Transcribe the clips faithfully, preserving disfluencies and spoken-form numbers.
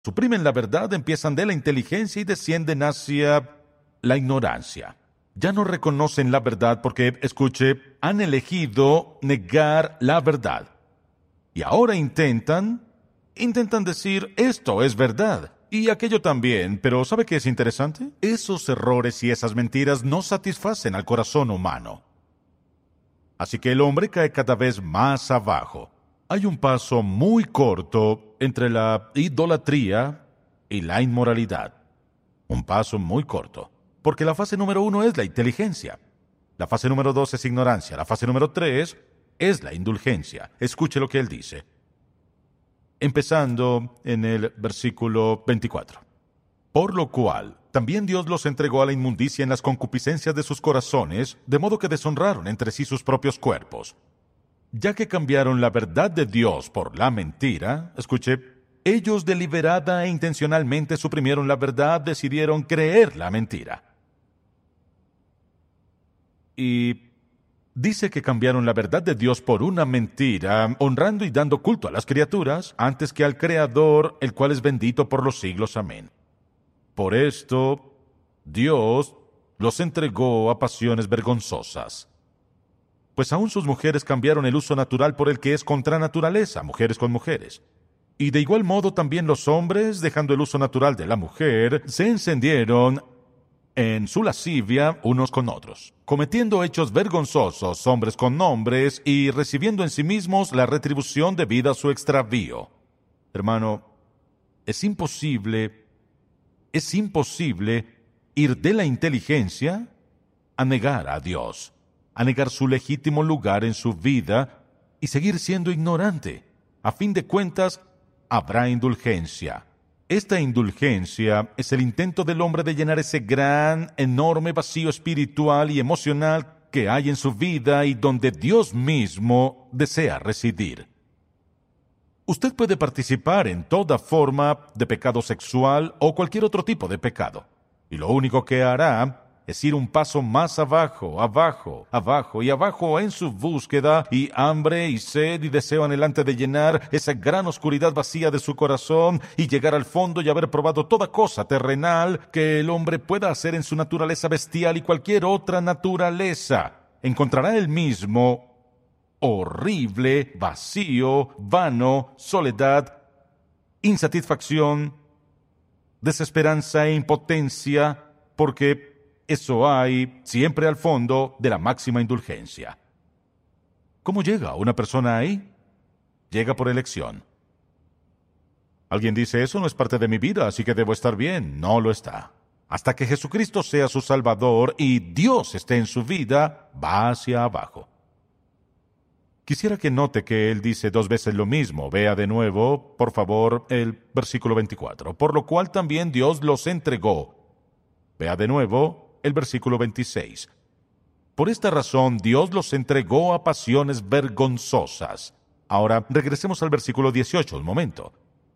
Suprimen la verdad, empiezan de la inteligencia y descienden hacia la ignorancia. Ya no reconocen la verdad porque, escuche, han elegido negar la verdad. Y ahora intentan, intentan decir, esto es verdad. Y aquello también, pero ¿sabe qué es interesante? Esos errores y esas mentiras no satisfacen al corazón humano. Así que el hombre cae cada vez más abajo. Hay un paso muy corto entre la idolatría y la inmoralidad. Un paso muy corto. Porque la fase número uno es la inteligencia. La fase número dos es ignorancia. La fase número tres es la indulgencia. Escuche lo que él dice. Empezando en el versículo veinticuatro. Por lo cual, también Dios los entregó a la inmundicia en las concupiscencias de sus corazones, de modo que deshonraron entre sí sus propios cuerpos. Ya que cambiaron la verdad de Dios por la mentira, escuche, ellos deliberada e intencionalmente suprimieron la verdad, decidieron creer la mentira. Y dice que cambiaron la verdad de Dios por una mentira, honrando y dando culto a las criaturas, antes que al Creador, el cual es bendito por los siglos. Amén. Por esto, Dios los entregó a pasiones vergonzosas. Pues aún sus mujeres cambiaron el uso natural por el que es contra naturaleza, mujeres con mujeres. Y de igual modo también los hombres, dejando el uso natural de la mujer, se encendieron en su lascivia unos con otros, cometiendo hechos vergonzosos hombres con hombres y recibiendo en sí mismos la retribución debida a su extravío. Hermano, es imposible, es imposible ir de la inteligencia a negar a Dios, a negar su legítimo lugar en su vida y seguir siendo ignorante. A fin de cuentas, habrá indulgencia. Esta indulgencia es el intento del hombre de llenar ese gran, enorme vacío espiritual y emocional que hay en su vida y donde Dios mismo desea residir. Usted puede participar en toda forma de pecado sexual o cualquier otro tipo de pecado, y lo único que hará es ir un paso más abajo, abajo, abajo y abajo en su búsqueda y hambre y sed y deseo anhelante de llenar esa gran oscuridad vacía de su corazón y llegar al fondo y haber probado toda cosa terrenal que el hombre pueda hacer en su naturaleza bestial y cualquier otra naturaleza. Encontrará el mismo horrible, vacío, vano, soledad, insatisfacción, desesperanza e impotencia, porque eso hay siempre al fondo de la máxima indulgencia. ¿Cómo llega una persona ahí? Llega por elección. Alguien dice, eso no es parte de mi vida, así que debo estar bien. No lo está. Hasta que Jesucristo sea su Salvador y Dios esté en su vida, va hacia abajo. Quisiera que note que él dice dos veces lo mismo. Vea de nuevo, por favor, el versículo veinticuatro. Por lo cual también Dios los entregó. Vea de nuevo el versículo veintiséis. Por esta razón Dios los entregó a pasiones vergonzosas. Ahora regresemos al versículo dieciocho, un momento.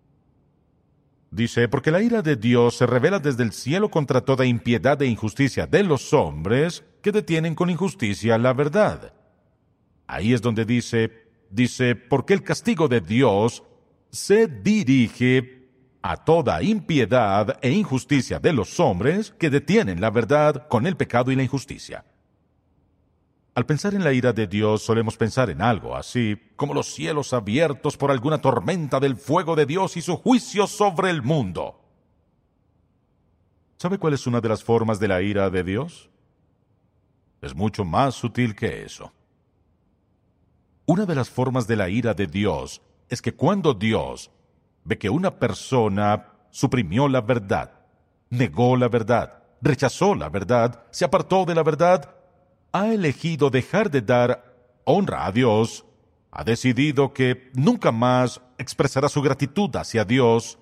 Dice, porque la ira de Dios se revela desde el cielo contra toda impiedad e injusticia de los hombres que detienen con injusticia la verdad. Ahí es donde dice, dice, porque el castigo de Dios se dirige a toda impiedad e injusticia de los hombres que detienen la verdad con el pecado y la injusticia. Al pensar en la ira de Dios solemos pensar en algo así, como los cielos abiertos por alguna tormenta del fuego de Dios y su juicio sobre el mundo. ¿Sabe cuál es una de las formas de la ira de Dios? Es mucho más sutil que eso. Una de las formas de la ira de Dios es que cuando Dios ve que una persona suprimió la verdad, negó la verdad, rechazó la verdad, se apartó de la verdad, ha elegido dejar de dar honra a Dios, ha decidido que nunca más expresará su gratitud hacia Dios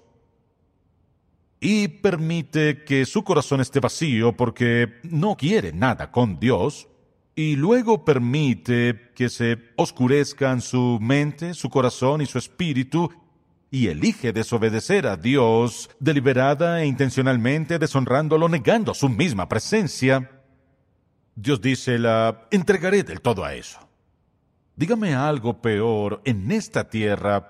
y permite que su corazón esté vacío porque no quiere nada con Dios, y luego permite que se oscurezcan su mente, su corazón y su espíritu, y elige desobedecer a Dios deliberada e intencionalmente, deshonrándolo, negando su misma presencia. Dios dice, la entregaré del todo a eso. Dígame algo peor en esta tierra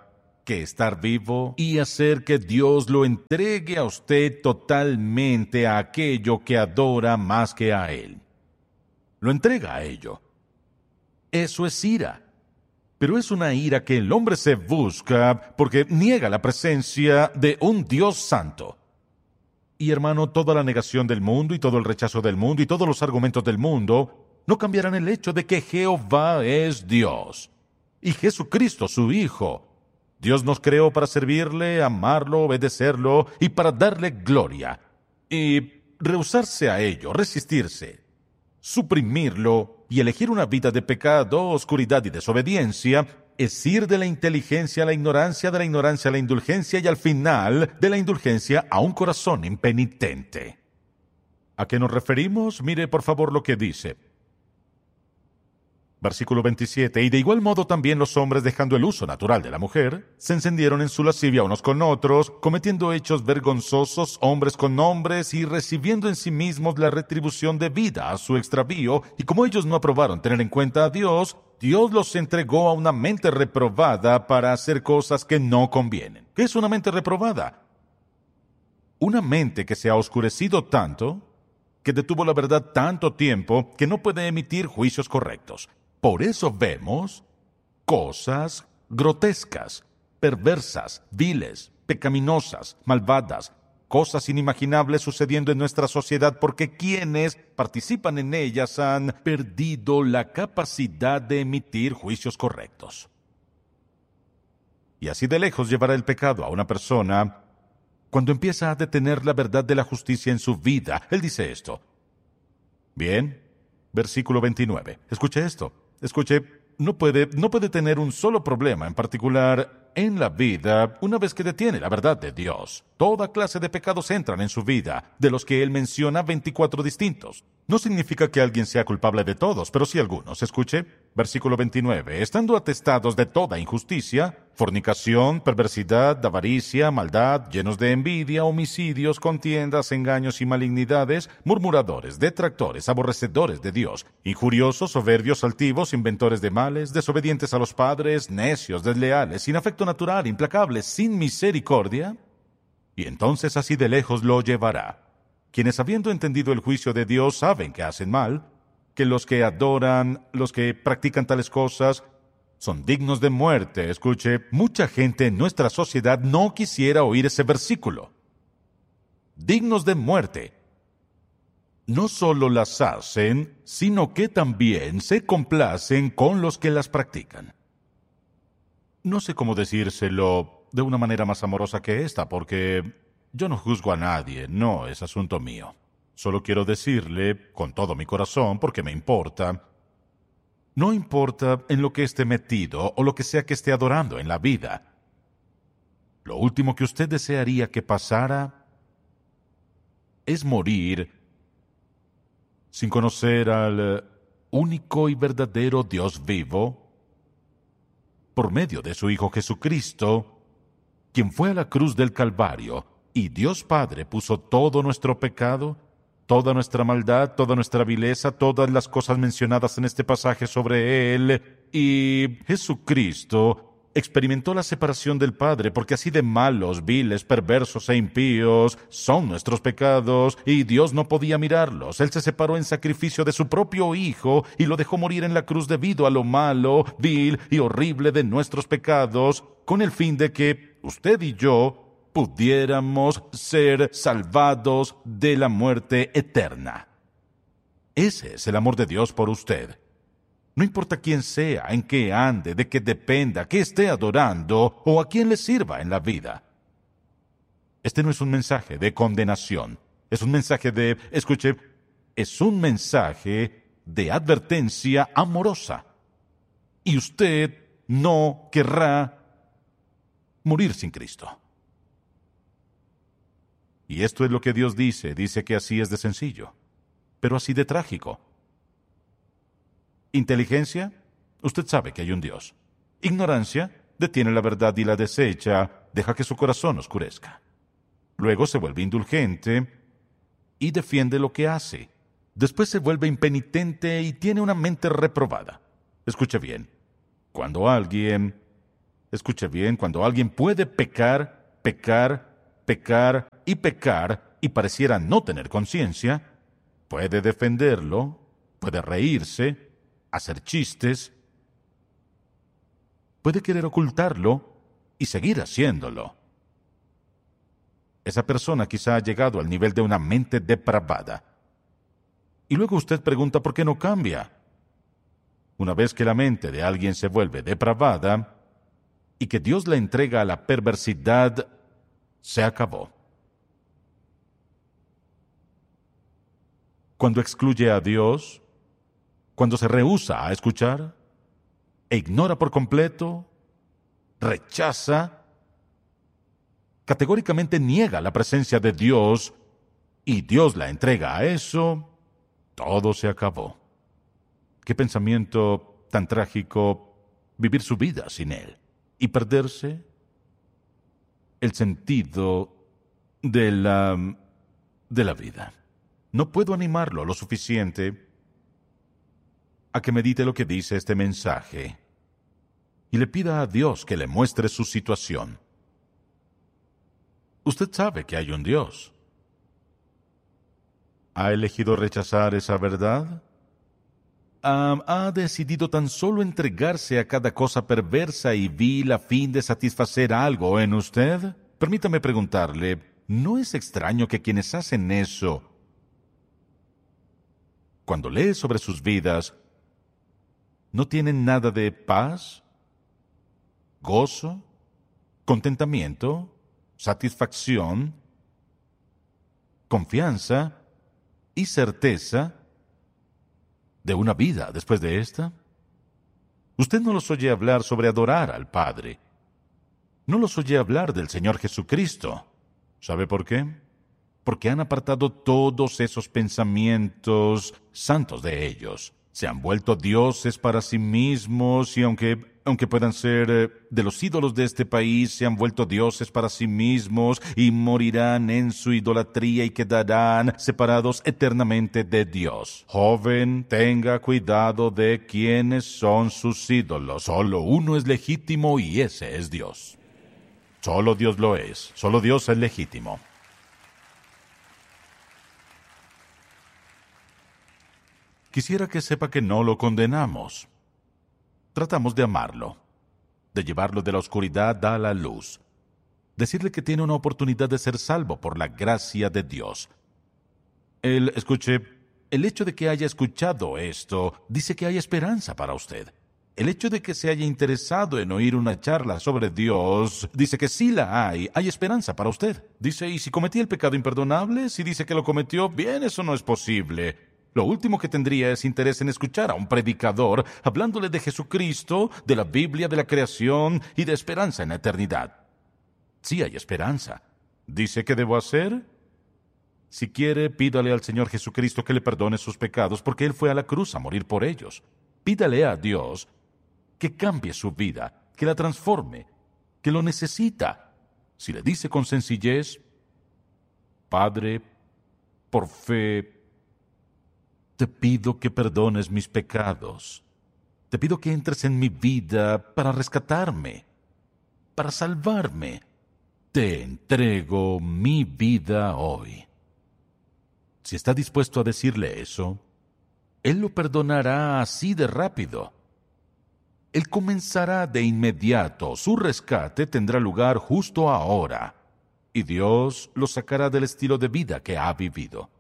que estar vivo y hacer que Dios lo entregue a usted totalmente a aquello que adora más que a Él. Lo entrega a ello. Eso es ira. Pero es una ira que el hombre se busca porque niega la presencia de un Dios santo. Y hermano, toda la negación del mundo y todo el rechazo del mundo y todos los argumentos del mundo no cambiarán el hecho de que Jehová es Dios y Jesucristo su Hijo. Dios nos creó para servirle, amarlo, obedecerlo y para darle gloria. Y rehusarse a ello, resistirse, suprimirlo y elegir una vida de pecado, oscuridad y desobediencia es ir de la inteligencia a la ignorancia, de la ignorancia a la indulgencia y al final de la indulgencia a un corazón impenitente. ¿A qué nos referimos? Mire por favor lo que dice. Versículo veintisiete. Y de igual modo también los hombres, dejando el uso natural de la mujer, se encendieron en su lascivia unos con otros, cometiendo hechos vergonzosos hombres con hombres y recibiendo en sí mismos la retribución debida a su extravío. Y como ellos no aprobaron tener en cuenta a Dios, Dios los entregó a una mente reprobada para hacer cosas que no convienen. ¿Qué es una mente reprobada? Una mente que se ha oscurecido tanto, que detuvo la verdad tanto tiempo, que no puede emitir juicios correctos. Por eso vemos cosas grotescas, perversas, viles, pecaminosas, malvadas, cosas inimaginables sucediendo en nuestra sociedad porque quienes participan en ellas han perdido la capacidad de emitir juicios correctos. Y así de lejos llevará el pecado a una persona cuando empieza a detener la verdad de la justicia en su vida. Él dice esto. Bien, versículo veintinueve. Escuche esto. Escuche, no puede, no puede tener un solo problema en particular en la vida una vez que detiene la verdad de Dios. Toda clase de pecados entran en su vida, de los que él menciona veinticuatro distintos. No significa que alguien sea culpable de todos, pero sí algunos. Escuche, versículo veintinueve. Estando atestados de toda injusticia, fornicación, perversidad, avaricia, maldad, llenos de envidia, homicidios, contiendas, engaños y malignidades, murmuradores, detractores, aborrecedores de Dios, injuriosos, soberbios, altivos, inventores de males, desobedientes a los padres, necios, desleales, sin afecto natural, implacables, sin misericordia. Y entonces así de lejos lo llevará. Quienes habiendo entendido el juicio de Dios saben que hacen mal, que los que adoran, los que practican tales cosas, son dignos de muerte. Escuche, mucha gente en nuestra sociedad no quisiera oír ese versículo. Dignos de muerte. No solo las hacen, sino que también se complacen con los que las practican. No sé cómo decírselo de una manera más amorosa que esta, porque yo no juzgo a nadie, no es asunto mío. Solo quiero decirle, con todo mi corazón, porque me importa, no importa en lo que esté metido o lo que sea que esté adorando en la vida. Lo último que usted desearía que pasara es morir sin conocer al único y verdadero Dios vivo por medio de su Hijo Jesucristo, quien fue a la cruz del Calvario. Y Dios Padre puso todo nuestro pecado, toda nuestra maldad, toda nuestra vileza, todas las cosas mencionadas en este pasaje sobre Él. Y Jesucristo experimentó la separación del Padre, porque así de malos, viles, perversos e impíos son nuestros pecados, y Dios no podía mirarlos. Él se separó en sacrificio de su propio Hijo y lo dejó morir en la cruz debido a lo malo, vil y horrible de nuestros pecados, con el fin de que usted y yo pudiéramos ser salvados de la muerte eterna. Ese es el amor de Dios por usted. No importa quién sea, en qué ande, de qué dependa, qué esté adorando o a quién le sirva en la vida. Este no es un mensaje de condenación. Es un mensaje de, escuche, es un mensaje de advertencia amorosa. Y usted no querrá morir sin Cristo. Y esto es lo que Dios dice. Dice que así es de sencillo, pero así de trágico. Inteligencia, usted sabe que hay un Dios. Ignorancia, detiene la verdad y la desecha, deja que su corazón oscurezca. Luego se vuelve indulgente y defiende lo que hace. Después se vuelve impenitente y tiene una mente reprobada. Escuche bien, cuando alguien Escuche bien, cuando alguien puede pecar, pecar, pecar y pecar y pareciera no tener conciencia, puede defenderlo, puede reírse, hacer chistes, puede querer ocultarlo y seguir haciéndolo. Esa persona quizá ha llegado al nivel de una mente depravada. Y luego usted pregunta por qué no cambia. Una vez que la mente de alguien se vuelve depravada y que Dios la entrega a la perversidad, se acabó. Cuando excluye a Dios, cuando se rehúsa a escuchar, e ignora por completo, rechaza, categóricamente niega la presencia de Dios y Dios la entrega a eso, todo se acabó. Qué pensamiento tan trágico vivir su vida sin Él y perderse el sentido de la, de la vida. No puedo animarlo lo suficiente a que medite lo que dice este mensaje y le pida a Dios que le muestre su situación. Usted sabe que hay un Dios. ¿Ha elegido rechazar esa verdad? Um, ¿Ha decidido tan solo entregarse a cada cosa perversa y vil a fin de satisfacer algo en usted? Permítame preguntarle, ¿no es extraño que quienes hacen eso, cuando lee sobre sus vidas, no tienen nada de paz, gozo, contentamiento, satisfacción, confianza y certeza de una vida después de esta? Usted no los oye hablar sobre adorar al Padre. No los oye hablar del Señor Jesucristo. ¿Sabe por qué? Porque han apartado todos esos pensamientos santos de ellos. Se han vuelto dioses para sí mismos y aunque, aunque puedan ser eh, de los ídolos de este país, se han vuelto dioses para sí mismos y morirán en su idolatría y quedarán separados eternamente de Dios. Joven, tenga cuidado de quiénes son sus ídolos. Solo uno es legítimo y ese es Dios. Solo Dios lo es. Solo Dios es legítimo. Quisiera que sepa que no lo condenamos. Tratamos de amarlo, de llevarlo de la oscuridad a la luz, decirle que tiene una oportunidad de ser salvo por la gracia de Dios. Él, escuche, el hecho de que haya escuchado esto dice que hay esperanza para usted. El hecho de que se haya interesado en oír una charla sobre Dios dice que sí la hay, hay esperanza para usted. Dice, ¿y si cometí el pecado imperdonable? Si dice que lo cometió, bien, eso no es posible. Lo último que tendría es interés en escuchar a un predicador hablándole de Jesucristo, de la Biblia, de la creación y de esperanza en la eternidad. Sí hay esperanza. ¿Dice qué debo hacer? Si quiere, pídale al Señor Jesucristo que le perdone sus pecados porque Él fue a la cruz a morir por ellos. Pídale a Dios que cambie su vida, que la transforme, que lo necesita. Si le dice con sencillez, Padre, por fe, te pido que perdones mis pecados. Te pido que entres en mi vida para rescatarme, para salvarme. Te entrego mi vida hoy. Si está dispuesto a decirle eso, Él lo perdonará así de rápido. Él comenzará de inmediato. Su rescate tendrá lugar justo ahora. Y Dios lo sacará del estilo de vida que ha vivido.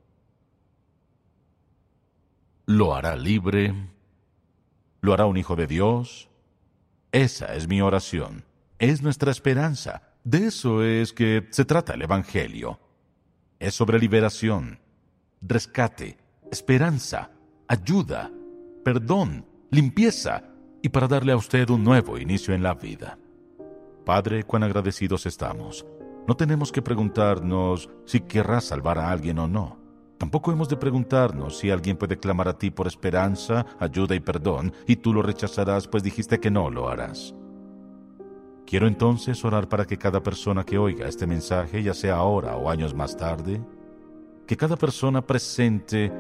Lo hará libre, lo hará un hijo de Dios. Esa es mi oración, es nuestra esperanza. De eso es que se trata el Evangelio. Es sobre liberación, rescate, esperanza, ayuda, perdón, limpieza y para darle a usted un nuevo inicio en la vida. Padre, cuán agradecidos estamos. No tenemos que preguntarnos si querrás salvar a alguien o no. Tampoco hemos de preguntarnos si alguien puede clamar a ti por esperanza, ayuda y perdón, y tú lo rechazarás, pues dijiste que no lo harás. Quiero entonces orar para que cada persona que oiga este mensaje, ya sea ahora o años más tarde, que cada persona presente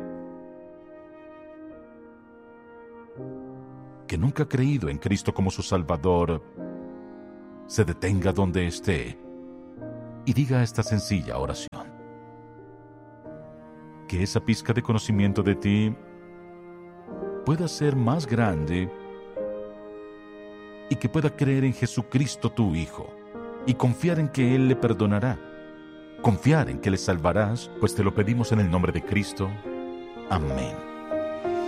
que nunca ha creído en Cristo como su Salvador, se detenga donde esté y diga esta sencilla oración. Que esa pizca de conocimiento de ti pueda ser más grande y que pueda creer en Jesucristo tu Hijo y confiar en que Él le perdonará, confiar en que le salvarás, pues te lo pedimos en el nombre de Cristo. Amén.